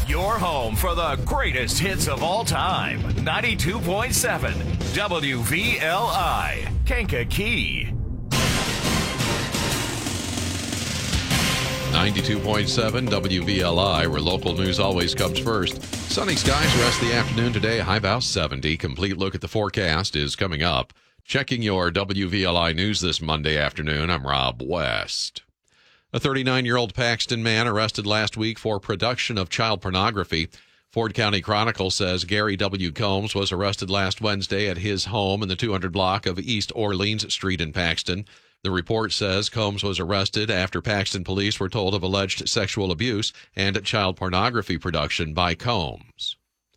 Your home for the greatest hits of all time. 92.7 WVLI, Kankakee. 92.7 WVLI, where local news always comes first. Sunny skies the rest of the afternoon today, high about 70. Complete look at the forecast is coming up. Checking your WVLI news this Monday afternoon, I'm Rob West. A 39-year-old Paxton man arrested last week for production of child pornography. Ford County Chronicle says Gary W. Combs was arrested last Wednesday at his home in the 200 block of East Orleans Street in Paxton. The report says Combs was arrested after Paxton police were told of alleged sexual abuse and child pornography production by Combs.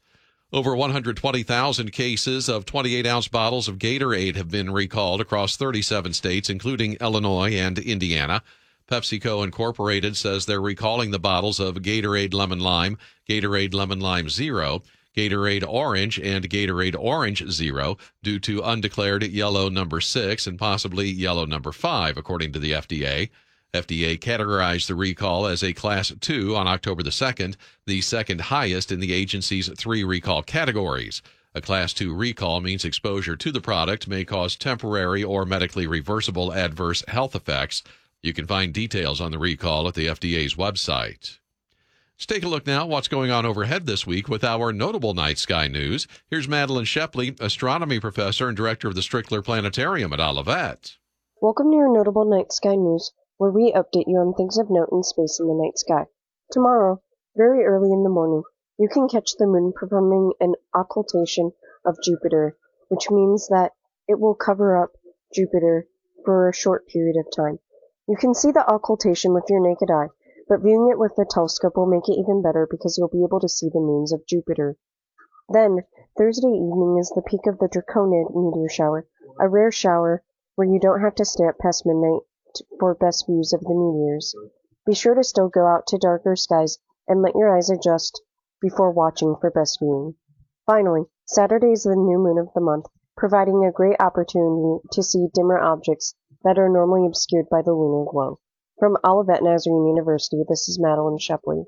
Over 120,000 cases of 28-ounce bottles of Gatorade have been recalled across 37 states, including Illinois and Indiana. PepsiCo Incorporated says they're recalling the bottles of Gatorade Lemon Lime, Gatorade Lemon Lime Zero, Gatorade Orange, and Gatorade Orange Zero due to undeclared yellow number 6 and possibly yellow number 5, according to the FDA. FDA categorized the recall as a Class 2 on October the 2nd, the second highest in the agency's 3 recall categories. A Class 2 recall means exposure to the product may cause temporary or medically reversible adverse health effects. You can find details on the recall at the FDA's website. Let's take a look now at what's going on overhead this week with our notable night sky news. Here's Madeline Shepley, astronomy professor and director of the Strickler Planetarium at Olivet. Welcome to your notable night sky news, where we update you on things of note in space in the night sky. Tomorrow, very early in the morning, you can catch the moon performing an occultation of Jupiter, which means that it will cover up Jupiter for a short period of time. You can see the occultation with your naked eye, but viewing it with a telescope will make it even better because you'll be able to see the moons of Jupiter. Then, Thursday evening is the peak of the Draconia meteor shower, a rare shower where you don't have to stay up past midnight for best views of the meteors. Be sure to still go out to darker skies and let your eyes adjust before watching for best viewing. Finally, Saturday is the new moon of the month, providing a great opportunity to see dimmer objects that are normally obscured by the lunar glow. From Olivet Nazarene University, this is Madeline Shepley.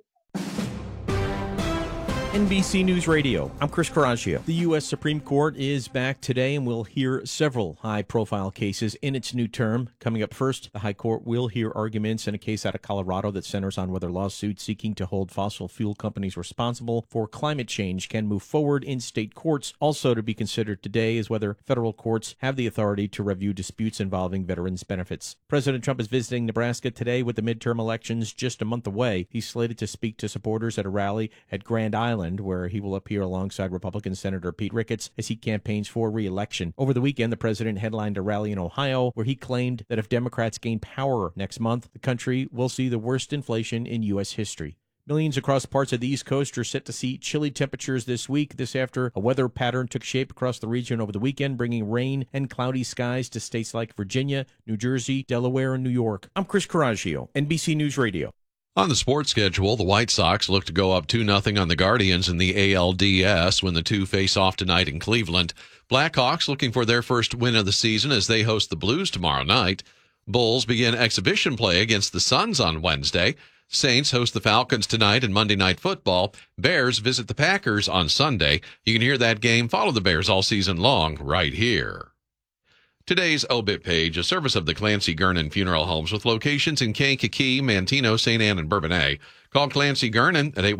NBC News Radio, I'm Chris Coraggio. The U.S. Supreme Court is back today and will hear several high-profile cases in its new term. Coming up first, the High Court will hear arguments in a case out of Colorado that centers on whether lawsuits seeking to hold fossil fuel companies responsible for climate change can move forward in state courts. Also to be considered today is whether federal courts have the authority to review disputes involving veterans' benefits. President Trump is visiting Nebraska today with the midterm elections just a month away. He's slated to speak to supporters at a rally at Grand Island, where he will appear alongside Republican Senator Pete Ricketts as he campaigns for re-election. Over the weekend, the president headlined a rally in Ohio where he claimed that if Democrats gain power next month, the country will see the worst inflation in U.S. history. Millions across parts of the East Coast are set to see chilly temperatures this week. This after a weather pattern took shape across the region over the weekend, bringing rain and cloudy skies to states like Virginia, New Jersey, Delaware, and New York. I'm Chris Coraggio, NBC News Radio. On the sports schedule, the White Sox look to go up 2-0 on the Guardians in the ALDS when the two face off tonight in Cleveland. Blackhawks looking for their first win of the season as they host the Blues tomorrow night. Bulls begin exhibition play against the Suns on Wednesday. Saints host the Falcons tonight in Monday Night Football. Bears visit the Packers on Sunday. You can hear that game, follow the Bears all season long right here. Today's obit page, a service of the Clancy Gernon Funeral Homes with locations in Kankakee, Manteno, St. Anne, and Bourbonnais. Call Clancy Gernon at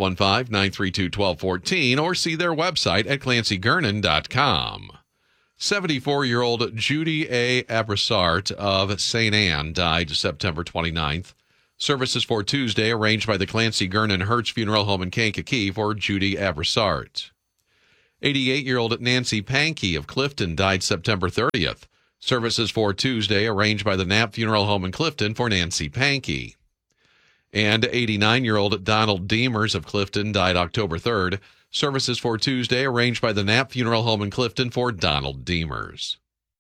815-932-1214 or see their website at clancygernon.com. 74-year-old Judy A. Abrissart of St. Anne died September 29th. Services for Tuesday arranged by the Clancy Gernon Hertz Funeral Home in Kankakee for Judy Abrissart. 88-year-old Nancy Pankey of Clifton died September 30th. Services for Tuesday arranged by the Knapp Funeral Home in Clifton for Nancy Pankey. And 89-year-old Donald Deemers of Clifton died October 3rd. Services for Tuesday arranged by the Knapp Funeral Home in Clifton for Donald Deemers.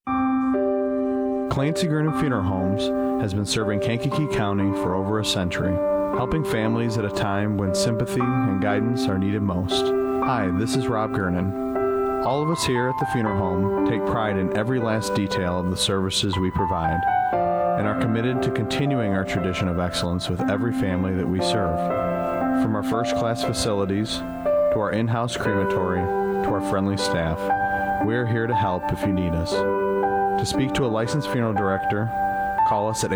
Clancy Gernon Funeral Homes has been serving Kankakee County for over a century, helping families at a time when sympathy and guidance are needed most. Hi, this is Rob Gernon. All of us here at the funeral home take pride in every last detail of the services we provide and are committed to continuing our tradition of excellence with every family that we serve. From our first-class facilities to our in-house crematory to our friendly staff, we're here to help if you need us. To speak to a licensed funeral director, call us at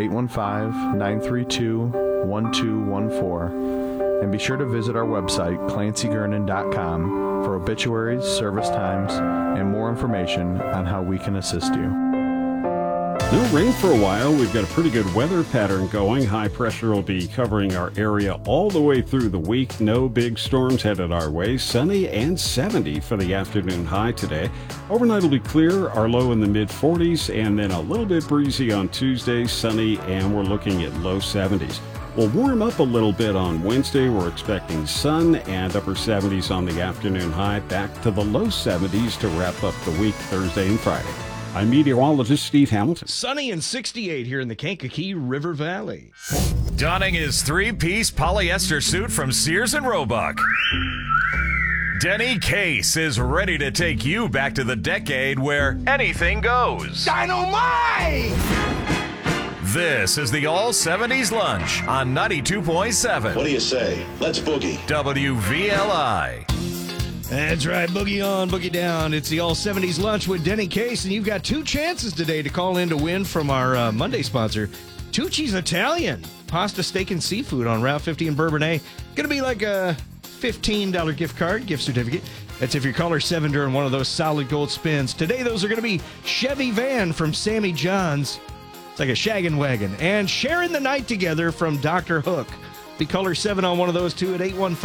815-932-1214. And be sure to visit our website, ClancyGurnan.com, for obituaries, service times, and more information on how we can assist you. No rain for a while. We've got a pretty good weather pattern going. High pressure will be covering our area all the way through the week. No big storms headed our way. Sunny and 70 for the afternoon high today. Overnight will be clear, our low in the mid-40s, and then a little bit breezy on Tuesday, sunny, and we're looking at low 70s. We'll warm up a little bit on Wednesday. We're expecting sun and upper 70s on the afternoon high, back to the low 70s to wrap up the week Thursday and Friday. I'm meteorologist Steve Hamilton. Sunny and 68 here in the Kankakee River Valley. Donning his three-piece polyester suit from Sears and Roebuck. Denny Case is ready to take you back to the decade where anything goes. Dynamite! This is the All 70s Lunch on 92.7. What do you say? Let's boogie. WVLI. That's right, boogie on, boogie down. It's the All 70s Lunch with Denny Case, and you've got two chances today to call in to win from our Monday sponsor, Tucci's Italian. Pasta, steak, and seafood on Route 50 in Bourbonnais. Going to be like a $15 gift card, gift certificate. That's if you caller 7 during one of those solid gold spins. Today, those are going to be Chevy Van from Sammy John's. It's like a shaggin' wagon. And Sharing the Night Together from Dr. Hook. Be caller 7 on one of those two at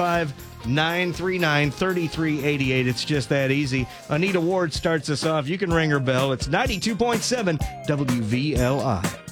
815-939-3388. It's just that easy. Anita Ward starts us off. You can ring her bell. It's 92.7 WVLI.